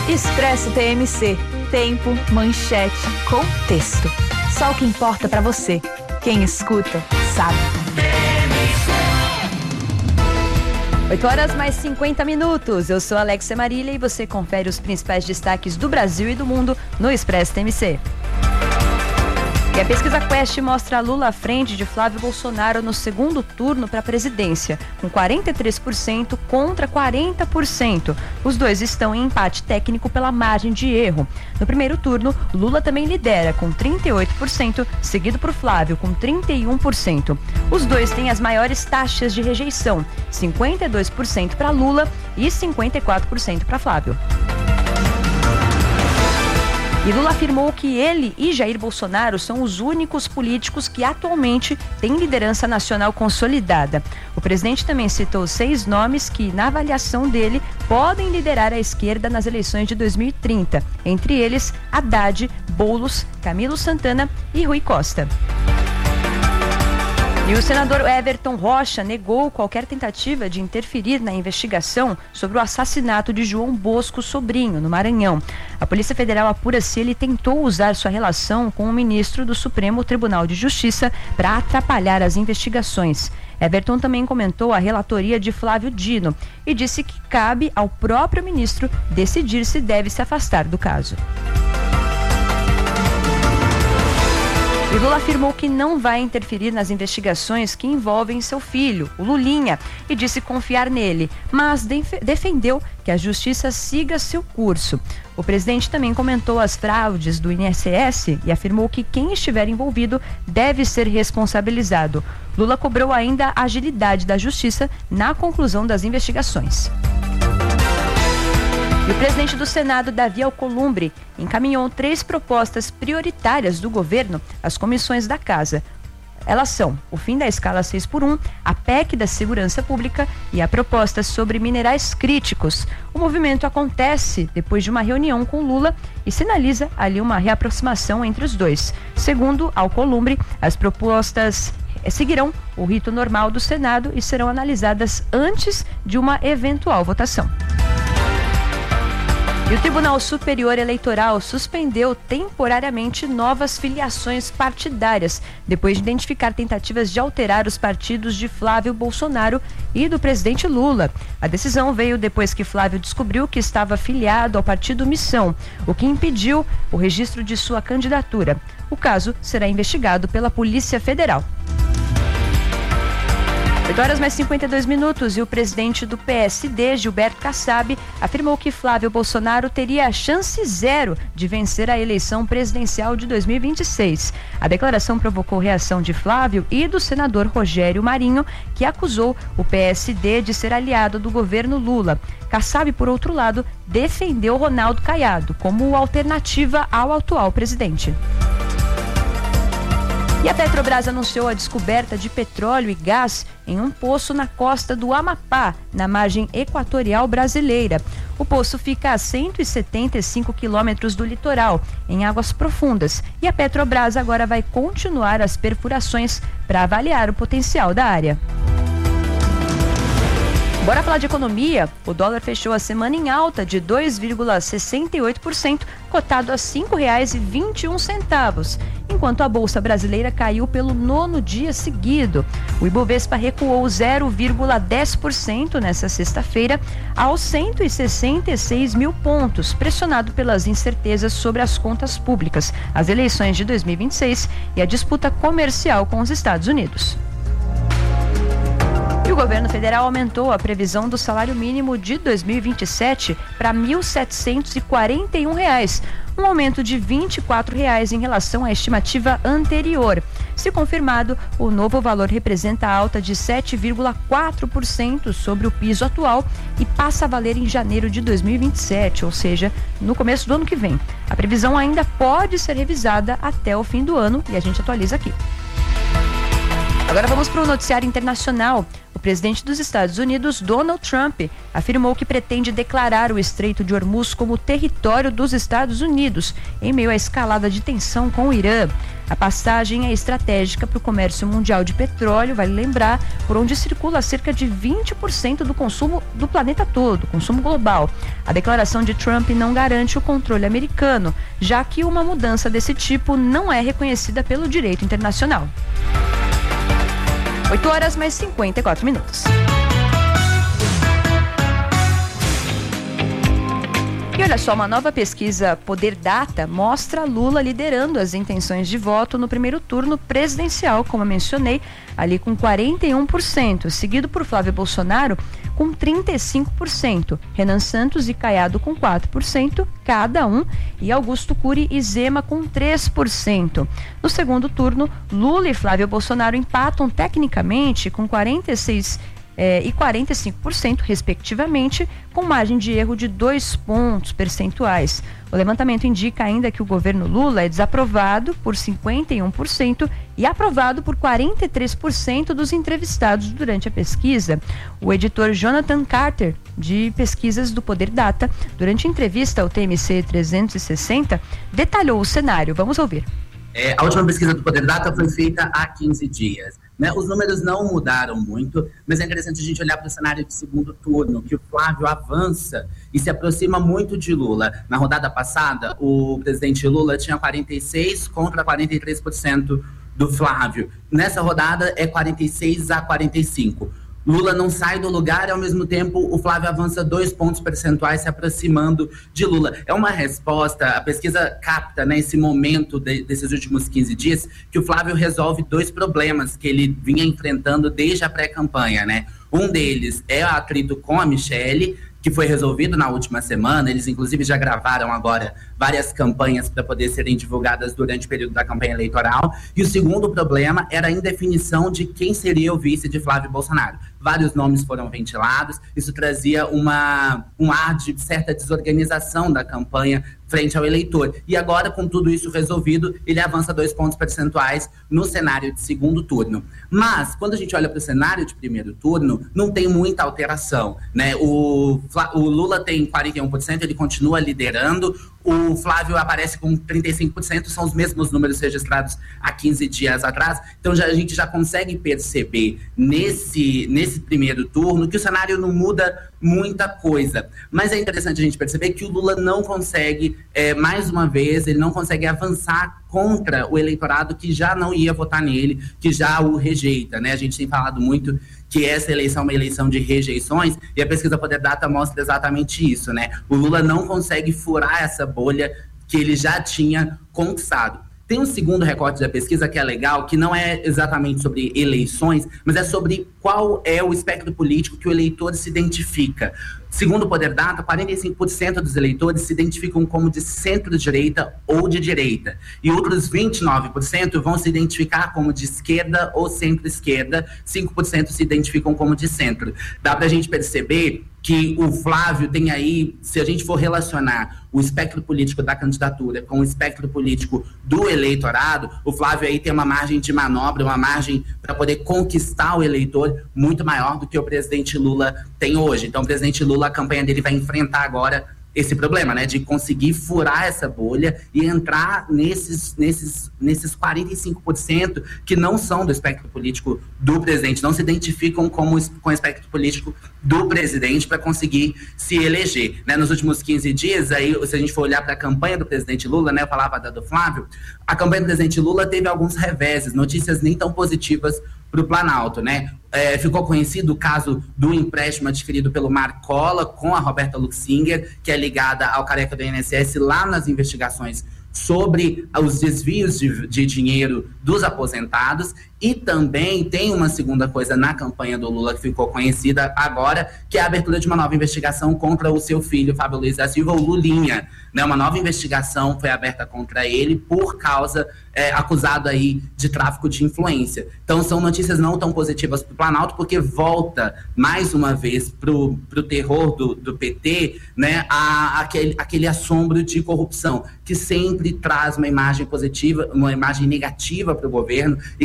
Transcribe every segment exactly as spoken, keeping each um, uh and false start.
Expresso T M C. Tempo, manchete, contexto. Só o que importa pra você. Quem escuta, sabe. oito horas mais cinquenta minutos. Eu sou Alexia Marília e você confere os principais destaques do Brasil e do mundo no Expresso T M C. E a pesquisa Quest mostra Lula à frente de Flávio Bolsonaro no segundo turno para a presidência, com quarenta e três por cento contra quarenta por cento. Os dois estão em empate técnico pela margem de erro. No primeiro turno, Lula também lidera com trinta e oito por cento, seguido por Flávio com trinta e um por cento. Os dois têm as maiores taxas de rejeição, cinquenta e dois por cento para Lula e cinquenta e quatro por cento para Flávio. E Lula afirmou que ele e Jair Bolsonaro são os únicos políticos que atualmente têm liderança nacional consolidada. O presidente também citou seis nomes que, na avaliação dele, podem liderar a esquerda nas eleições de dois mil e trinta. Entre eles, Haddad, Boulos, Camilo Santana e Rui Costa. E o senador Everton Rocha negou qualquer tentativa de interferir na investigação sobre o assassinato de João Bosco Sobrinho, no Maranhão. A Polícia Federal apura se ele tentou usar sua relação com o ministro do Supremo Tribunal de Justiça para atrapalhar as investigações. Everton também comentou a relatoria de Flávio Dino e disse que cabe ao próprio ministro decidir se deve se afastar do caso. E Lula afirmou que não vai interferir nas investigações que envolvem seu filho, o Lulinha, e disse confiar nele, mas def- defendeu que a justiça siga seu curso. O presidente também comentou as fraudes do I N S S e afirmou que quem estiver envolvido deve ser responsabilizado. Lula cobrou ainda a agilidade da justiça na conclusão das investigações. E o presidente do Senado, Davi Alcolumbre, encaminhou três propostas prioritárias do governo às comissões da Casa. Elas são o fim da escala seis por um, a P E C da Segurança Pública e a proposta sobre minerais críticos. O movimento acontece depois de uma reunião com Lula e sinaliza ali uma reaproximação entre os dois. Segundo Alcolumbre, as propostas seguirão o rito normal do Senado e serão analisadas antes de uma eventual votação. E o Tribunal Superior Eleitoral suspendeu temporariamente novas filiações partidárias, depois de identificar tentativas de alterar os partidos de Flávio Bolsonaro e do presidente Lula. A decisão veio depois que Flávio descobriu que estava filiado ao partido Missão, o que impediu o registro de sua candidatura. O caso será investigado pela Polícia Federal. oito horas mais cinquenta e dois minutos e o presidente do P S D, Gilberto Kassab, afirmou que Flávio Bolsonaro teria chance zero de vencer a eleição presidencial de dois mil e vinte e seis. A declaração provocou reação de Flávio e do senador Rogério Marinho, que acusou o P S D de ser aliado do governo Lula. Kassab, por outro lado, defendeu Ronaldo Caiado como alternativa ao atual presidente. E a Petrobras anunciou a descoberta de petróleo e gás em um poço na costa do Amapá, na margem equatorial brasileira. O poço fica a cento e setenta e cinco quilômetros do litoral, em águas profundas, e a Petrobras agora vai continuar as perfurações para avaliar o potencial da área. Bora falar de economia? O dólar fechou a semana em alta de dois vírgula sessenta e oito por cento, cotado a cinco reais e vinte e um centavos, enquanto a Bolsa Brasileira caiu pelo nono dia seguido. O Ibovespa recuou zero vírgula dez por cento nesta sexta-feira aos cento e sessenta e seis mil pontos, pressionado pelas incertezas sobre as contas públicas, as eleições de dois mil e vinte e seis e a disputa comercial com os Estados Unidos. E o governo federal aumentou a previsão do salário mínimo de dois mil e vinte e sete para mil setecentos e quarenta e um reais, um aumento de vinte e quatro reais em relação à estimativa anterior. Se confirmado, o novo valor representa alta de sete vírgula quatro por cento sobre o piso atual e passa a valer em janeiro de dois mil e vinte e sete, ou seja, no começo do ano que vem. A previsão ainda pode ser revisada até o fim do ano e a gente atualiza aqui. Agora vamos para o noticiário internacional. O presidente dos Estados Unidos, Donald Trump, afirmou que pretende declarar o Estreito de Hormuz como território dos Estados Unidos, em meio à escalada de tensão com o Irã. A passagem é estratégica para o comércio mundial de petróleo, vale lembrar, por onde circula cerca de vinte por cento do consumo do planeta todo, consumo global. A declaração de Trump não garante o controle americano, já que uma mudança desse tipo não é reconhecida pelo direito internacional. oito horas mais cinquenta e quatro minutos. E olha só, uma nova pesquisa Poder Data mostra Lula liderando as intenções de voto no primeiro turno presidencial, como eu mencionei, ali com quarenta e um por cento, seguido por Flávio Bolsonaro com trinta e cinco por cento, Renan Santos e Caiado com quatro por cento cada um, e Augusto Cury e Zema com três por cento. No segundo turno, Lula e Flávio Bolsonaro empatam tecnicamente com quarenta e seis por cento É, e quarenta e cinco por cento, respectivamente, com margem de erro de dois pontos percentuais. O levantamento indica ainda que o governo Lula é desaprovado por cinquenta e um por cento e aprovado por quarenta e três por cento dos entrevistados durante a pesquisa. O editor Jonathan Carter, de pesquisas do Poder Data, durante a entrevista ao T M C trezentos e sessenta, detalhou o cenário. Vamos ouvir. É, a última pesquisa do Poder Data foi feita há quinze dias. Né? Os números não mudaram muito, mas é interessante a gente olhar para o cenário de segundo turno, que o Flávio avança e se aproxima muito de Lula. Na rodada passada, o presidente Lula tinha quarenta e seis contra quarenta e três por cento do Flávio. Nessa rodada é quarenta e seis a quarenta e cinco. Lula não sai do lugar e, ao mesmo tempo, o Flávio avança dois pontos percentuais se aproximando de Lula. É uma resposta, a pesquisa capta, né, esse momento de, desses últimos quinze dias, que o Flávio resolve dois problemas que ele vinha enfrentando desde a pré-campanha, né? Um deles é o atrito com a Michelle, que foi resolvido na última semana. Eles, inclusive, já gravaram agora várias campanhas para poder serem divulgadas durante o período da campanha eleitoral. E o segundo problema era a indefinição de quem seria o vice de Flávio Bolsonaro. Vários nomes foram ventilados, isso trazia uma, um ar de certa desorganização da campanha frente ao eleitor. E agora, com tudo isso resolvido, ele avança dois pontos percentuais no cenário de segundo turno. Mas, quando a gente olha para o cenário de primeiro turno, não tem muita alteração, né? O, o Lula tem quarenta e um por cento, ele continua liderando. O Flávio aparece com trinta e cinco por cento, são os mesmos números registrados há quinze dias atrás. Então já, a gente já consegue perceber nesse, nesse primeiro turno que o cenário não muda muita coisa. Mas é interessante a gente perceber que o Lula não consegue, é, mais uma vez, ele não consegue avançar contra o eleitorado que já não ia votar nele, que já o rejeita, né? A gente tem falado muito que essa eleição é uma eleição de rejeições, e a pesquisa Poder Data mostra exatamente isso, né? O Lula não consegue furar essa bolha que ele já tinha conquistado. Tem um segundo recorte da pesquisa que é legal, que não é exatamente sobre eleições, mas é sobre qual é o espectro político que o eleitor se identifica. Segundo o Poder Data, quarenta e cinco por cento dos eleitores se identificam como de centro-direita ou de direita. E outros vinte e nove por cento vão se identificar como de esquerda ou centro-esquerda, cinco por cento se identificam como de centro. Dá pra gente perceber que o Flávio tem aí, se a gente for relacionar o espectro político da candidatura com o espectro político do eleitorado, o Flávio aí tem uma margem de manobra, uma margem para poder conquistar o eleitor muito maior do que o presidente Lula tem hoje. Então, o presidente Lula, a campanha dele vai enfrentar agora esse problema, né, de conseguir furar essa bolha e entrar nesses, nesses, nesses quarenta e cinco por cento que não são do espectro político do presidente, não se identificam como, com o espectro político do presidente para conseguir se eleger. Né? Nos últimos quinze dias, aí, se a gente for olhar para a campanha do presidente Lula, né, eu falava da do Flávio, a campanha do presidente Lula teve alguns reveses, notícias nem tão positivas para o Planalto, né? É, ficou conhecido o caso do empréstimo adquirido pelo Marcola com a Roberta Luxinger, que é ligada ao careca do I N S S lá nas investigações sobre os desvios de, de dinheiro dos aposentados. E também tem uma segunda coisa na campanha do Lula que ficou conhecida agora, que é a abertura de uma nova investigação contra o seu filho, Fábio Luiz da Silva, o Lulinha. Né? Uma nova investigação foi aberta contra ele por causa, é, acusado aí de tráfico de influência. Então são notícias não tão positivas para o Planalto, porque volta mais uma vez para o terror do, do P T, né? a, aquele, aquele assombro de corrupção, que sempre traz uma imagem positiva, uma imagem negativa para o governo e causa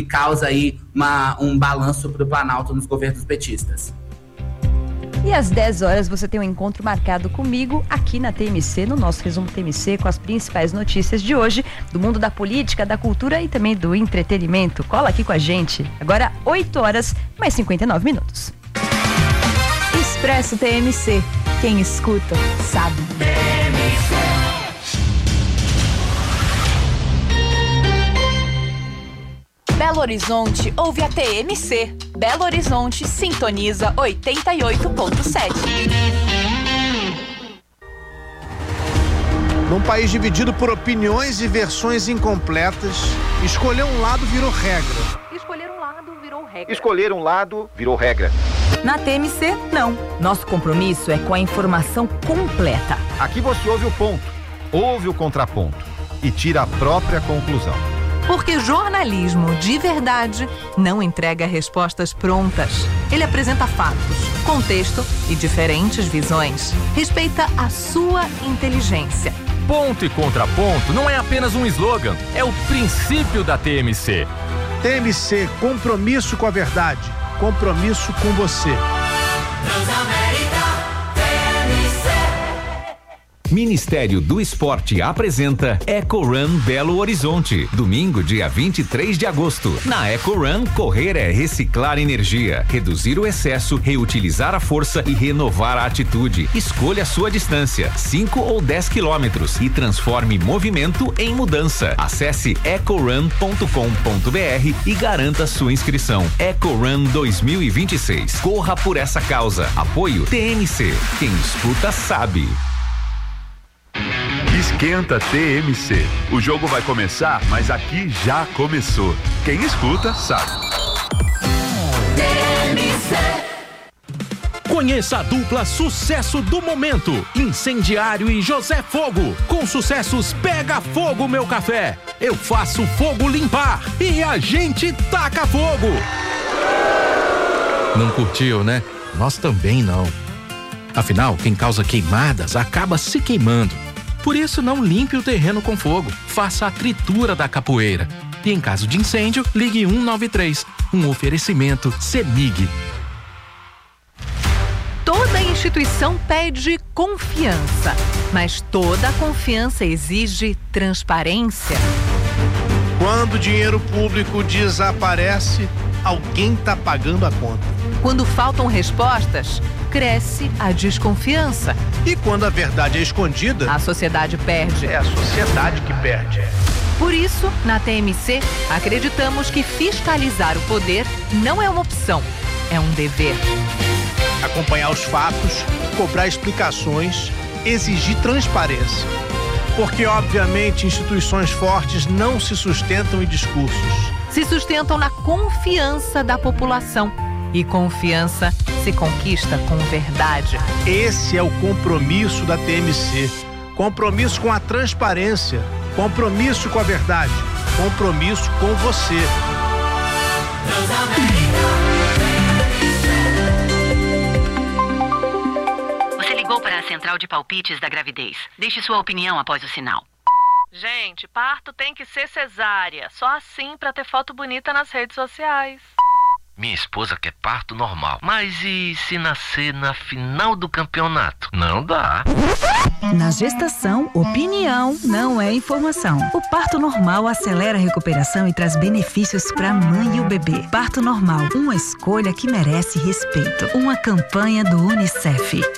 aí uma, um balanço para o Planalto nos governos petistas. E às dez horas você tem um encontro marcado comigo aqui na T M C, no nosso resumo T M C, com as principais notícias de hoje, do mundo da política, da cultura e também do entretenimento. Cola aqui com a gente. Agora, oito horas, mais cinquenta e nove minutos. Expresso T M C. Quem escuta, sabe. T M C. Belo Horizonte ouve a T M C. Belo Horizonte sintoniza oitenta e oito ponto sete. Num país dividido por opiniões e versões incompletas, escolher um lado virou regra. Escolher um lado virou regra. Escolher um lado virou regra. Na T M C, não. Nosso compromisso é com a informação completa. Aqui você ouve o ponto, ouve o contraponto e tira a própria conclusão. Porque jornalismo de verdade não entrega respostas prontas. Ele apresenta fatos, contexto e diferentes visões. Respeita a sua inteligência. Ponto e contraponto não é apenas um slogan, é o princípio da T M C. T M C, compromisso com a verdade, compromisso com você. Ministério do Esporte apresenta Eco Run Belo Horizonte, domingo, dia vinte e três de agosto. Na Eco Run, correr é reciclar energia, reduzir o excesso, reutilizar a força e renovar a atitude. Escolha a sua distância, cinco ou dez quilômetros, e transforme movimento em mudança. Acesse eco run ponto com ponto b r e garanta sua inscrição. Eco Run dois mil e vinte e seis. Corra por essa causa. Apoio T M C. Quem escuta sabe. Esquenta T M C. O jogo vai começar, mas aqui já começou. Quem escuta sabe. T M C. Conheça a dupla sucesso do momento, Incendiário e José Fogo. Com sucessos Pega Fogo Meu Café, Eu Faço Fogo Limpar e A Gente Taca Fogo. Não curtiu, né? Nós também não. Afinal, quem causa queimadas acaba se queimando. Por isso, não limpe o terreno com fogo. Faça a tritura da capoeira. E em caso de incêndio, ligue um nove três. Um oferecimento CEMIG. Toda instituição pede confiança, mas toda confiança exige transparência. Quando o dinheiro público desaparece, alguém está pagando a conta. Quando faltam respostas, cresce a desconfiança. E quando a verdade é escondida, a sociedade perde. É a sociedade que perde. Por isso, na T M C, acreditamos que fiscalizar o poder não é uma opção, é um dever. Acompanhar os fatos, cobrar explicações, exigir transparência. Porque, obviamente, instituições fortes não se sustentam em discursos. Se sustentam na confiança da população. E confiança se conquista com verdade. Esse é o compromisso da T M C. Compromisso com a transparência. Compromisso com a verdade. Compromisso com você. Você ligou para a central de palpites da gravidez. Deixe sua opinião após o sinal. Gente, parto tem que ser cesárea. Só assim pra ter foto bonita nas redes sociais. Minha esposa quer parto normal. Mas e se nascer na final do campeonato? Não dá. Na gestação, opinião não é informação. O parto normal acelera a recuperação e traz benefícios para a mãe e o bebê. Parto normal, uma escolha que merece respeito. Uma campanha do UNICEF.